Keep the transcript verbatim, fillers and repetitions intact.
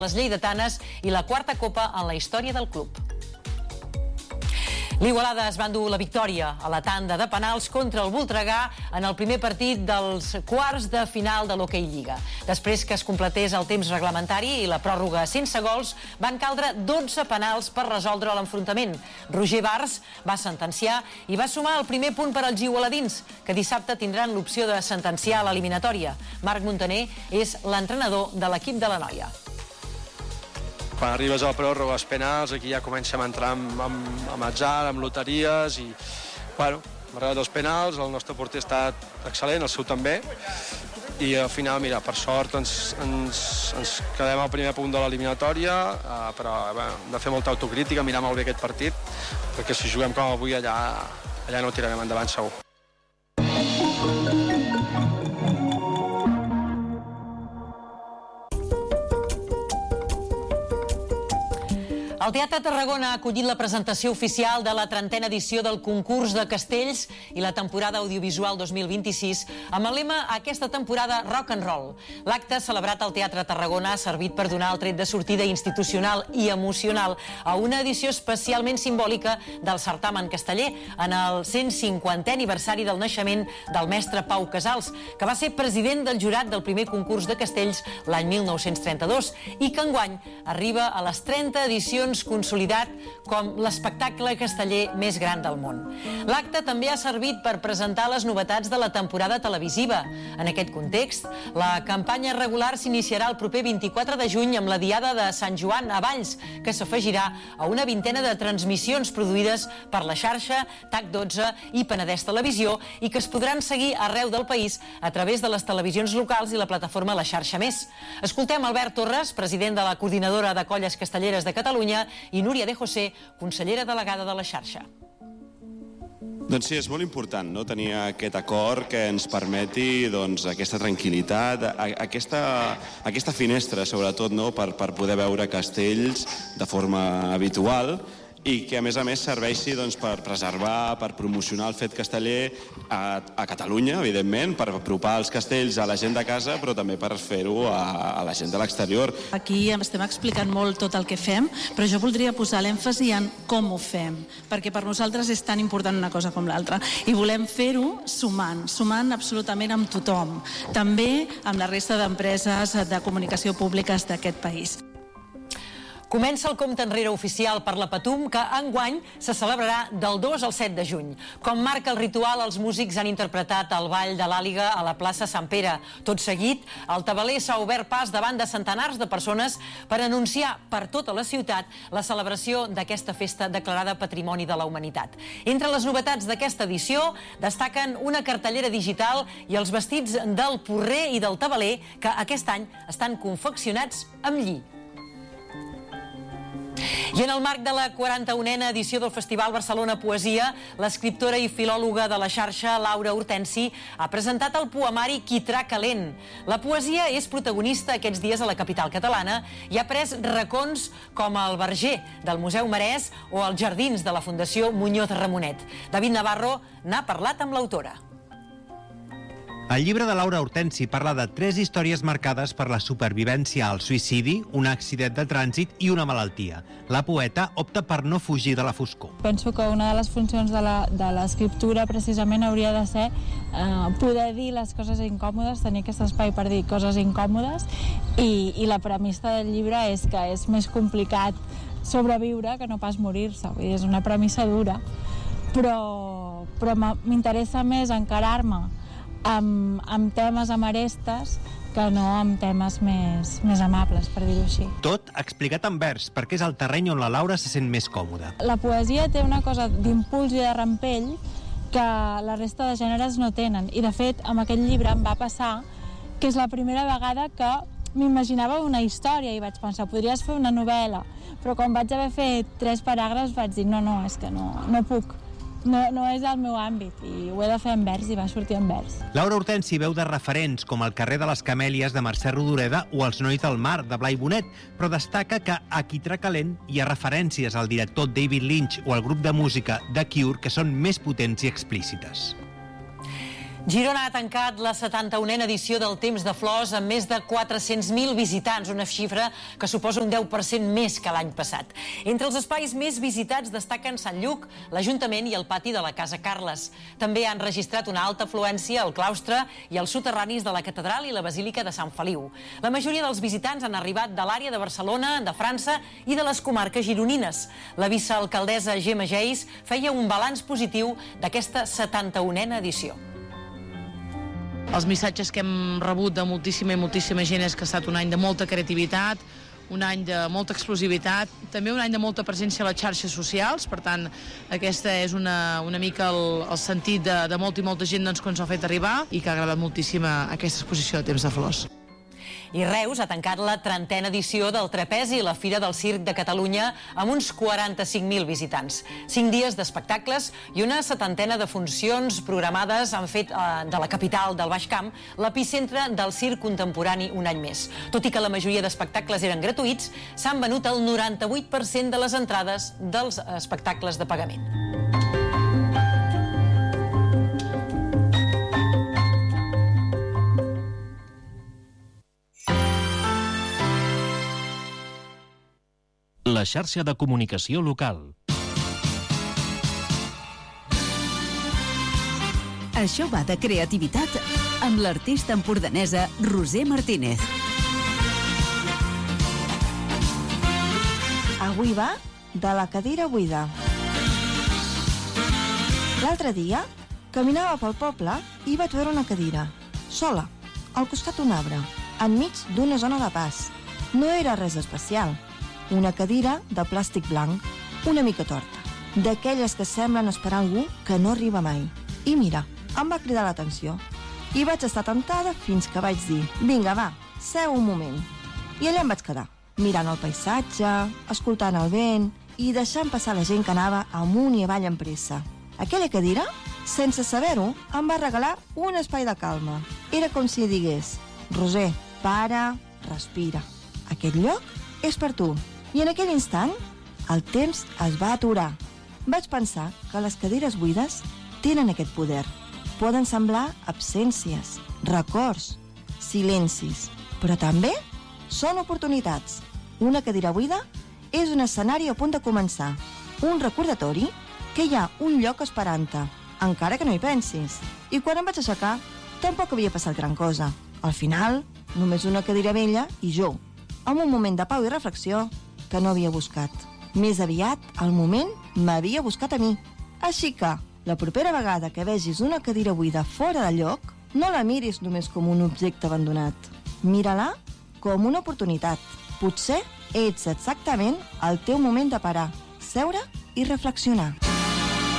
les lleidatanes i la quarta copa en la història del club. L'Igualada es va endur la victòria a la tanda de penals contra el Voltregà en el primer partit dels quarts de final de l'Hockey Lliga. Després que es completés el temps reglamentari i la pròrroga sense gols, van caldre dotze penals per resoldre l'enfrontament. Roger Bars va sentenciar i va sumar el primer punt per als igualadins, que dissabte tindran l'opció de sentenciar l'eliminatòria. Marc Montaner és l'entrenador de l'equip de la noia. Quan arribes a la pròrroga, als penals, aquí ja comencem a entrar amb, amb, amb atzar, amb loteries i, bueno, hem arribat als penals, el nostre porter ha estat excel·lent, el seu també, i al final, mira, per sort ens, ens, ens quedem al primer punt de l'eliminatòria, eh, però bé, hem de fer molta autocrítica, mirar molt bé aquest partit, perquè si juguem com avui allà, allà no tirarem endavant segur. El Teatre Tarragona ha acollit la presentació oficial de la trentena edició del concurs de castells i la temporada audiovisual dos mil vint-i-sis amb el lema aquesta temporada Rock and Roll. L'acte celebrat al Teatre Tarragona ha servit per donar el tret de sortida institucional i emocional a una edició especialment simbòlica del certamen casteller en el cent cinquantè aniversari del naixement del mestre Pau Casals, que va ser president del jurat del primer concurs de castells l'any mil nou-cents trenta-dos i que enguany arriba a les trenta edicions consolidat com l'espectacle casteller més gran del món. L'acte també ha servit per presentar les novetats de la temporada televisiva. En aquest context, la campanya regular s'iniciarà el proper vint-i-quatre de juny amb la Diada de Sant Joan a Valls, que s'afegirà a una vintena de transmissions produïdes per la xarxa, T A C dotze i Penedès Televisió i que es podran seguir arreu del país a través de les televisions locals i la plataforma La Xarxa Més. Escoltem Albert Torres, president de la Coordinadora de Colles Castelleres de Catalunya, i Núria de José, consellera delegada de la xarxa. Doncs sí, és molt important, no?, tenir aquest acord que ens permeti doncs, aquesta tranquil·litat, aquesta, aquesta finestra, sobretot, no?, per, per poder veure castells de forma habitual i que, a més a més, serveixi doncs, per preservar, per promocionar el fet casteller a, a Catalunya, evidentment, per apropar els castells a la gent de casa, però també per fer-ho a, a la gent de l'exterior. Aquí estem explicant molt tot el que fem, però jo voldria posar l'èmfasi en com ho fem, perquè per nosaltres és tan important una cosa com l'altra. I volem fer-ho sumant, sumant absolutament amb tothom, també amb la resta d'empreses de comunicació públiques d'aquest país. Comença el compte enrere oficial per la Patum, que enguany se celebrarà del dos al set de juny. Com marca el ritual, els músics han interpretat el ball de l'Àliga a la plaça Sant Pere. Tot seguit, el tabaler s'ha obert pas davant de centenars de persones per anunciar per tota la ciutat la celebració d'aquesta festa declarada Patrimoni de la Humanitat. Entre les novetats d'aquesta edició destaquen una cartellera digital i els vestits del porrer i del tabaler, que aquest any estan confeccionats amb lli. I en el marc de la quaranta-unena edició del Festival Barcelona Poesia, l'escriptora i filòloga de la xarxa, Laura Hortensi, ha presentat el poemari Quitrà Calent. La poesia és protagonista aquests dies a la capital catalana i ha pres racons com el Verger del Museu Marès o els Jardins de la Fundació Muñoz Ramonet. David Navarro n'ha parlat amb l'autora. El llibre de Laura Hortensi parla de tres històries marcades per la supervivència al suïcidi, un accident de trànsit i una malaltia. La poeta opta per no fugir de la foscor. Penso que una de les funcions de l'escriptura precisament hauria de ser eh, poder dir les coses incòmodes, tenir aquest espai per dir coses incòmodes i, i la premissa del llibre és que és més complicat sobreviure que no pas morir-se. És una premissa dura, però, però m'interessa més encarar-me Amb, amb temes amb arestes que no amb temes més, més amables, per dir-ho així. Tot explicat en vers, perquè és el terreny on la Laura se sent més còmoda. La poesia té una cosa d'impuls i de rampell que la resta de gèneres no tenen. I, de fet, amb aquest llibre em va passar que és la primera vegada que m'imaginava una història i vaig pensar, podries fer una novel·la, però quan vaig haver fet tres paràgrafs vaig dir, no, no, és que no, no puc. No, no és el meu àmbit i ho he de fer en vers i va sortir en vers. Laura Hortensi veu de referents com el carrer de les Camèlies de Mercè Rodoreda o els Nois del Mar de Blai Bonet, però destaca que a Quitrà Calent hi ha referències al director David Lynch o al grup de música The Cure que són més potents i explícites. Girona ha tancat la setanta-unena edició del Temps de Flors amb més de quatre-cents mil visitants, una xifra que suposa un deu per cent més que l'any passat. Entre els espais més visitats destaquen Sant Lluc, l'Ajuntament i el pati de la Casa Carles. També han registrat una alta afluència al claustre i als soterranis de la Catedral i la Basílica de Sant Feliu. La majoria dels visitants han arribat de l'àrea de Barcelona, de França i de les comarques gironines. La vicealcaldessa Gemma Geis feia un balanç positiu d'aquesta setanta-unena edició. Els missatges que hem rebut de moltíssima i moltíssima gent és que ha estat un any de molta creativitat, un any de molta explosivitat, també un any de molta presència a les xarxes socials, per tant, aquesta és una, una mica el, el sentit de, de molta i molta gent doncs, que ens ha fet arribar i que ha agradat moltíssim aquesta exposició de Temps de Flors. I Reus ha tancat la trentena edició del Trapezi, la Fira del Circ de Catalunya, amb uns quaranta-cinc mil visitants. Cinc dies d'espectacles i una setantena de funcions programades han fet eh, de la capital del Baix Camp l'epicentre del circ contemporani un any més. Tot i que la majoria d'espectacles eren gratuïts, s'han venut el noranta-vuit per cent de les entrades dels espectacles de pagament. La xarxa de comunicació local. Això va de creativitat amb l'artista empordanesa Roser Martínez. Avui va de la cadira buida. L'altre dia caminava pel poble i vaig veure una cadira, sola, al costat d'un arbre, enmig d'una zona de pas. No era res especial. Una cadira de plàstic blanc, una mica torta, d'aquelles que semblen esperar algú que no arriba mai. I mira, em va cridar l'atenció. I vaig estar tentada fins que vaig dir, vinga, va, seu un moment. I allà em vaig quedar, mirant el paisatge, escoltant el vent i deixant passar la gent que anava amunt i avall amb pressa. Aquella cadira, sense saber-ho, em va regalar un espai de calma. Era com si digués, Roser, para, respira. Aquest lloc és per tu. I en aquell instant, el temps es va aturar. Vaig pensar que les cadires buides tenen aquest poder. Poden semblar absències, records, silencis, però també són oportunitats. Una cadira buida és un escenari a punt de començar, un recordatori que hi ha un lloc esperant-te, encara que no hi pensis. I quan em vaig aixecar, tampoc havia passat gran cosa. Al final, només una cadira vella i jo, amb un moment de pau i reflexió que no havia buscat. Més aviat, el moment m'havia buscat a mi. Així que, la propera vegada que vegis una cadira buida fora de lloc, no la miris només com un objecte abandonat. Mira-la com una oportunitat. Potser ets exactament el teu moment de parar, seure i reflexionar.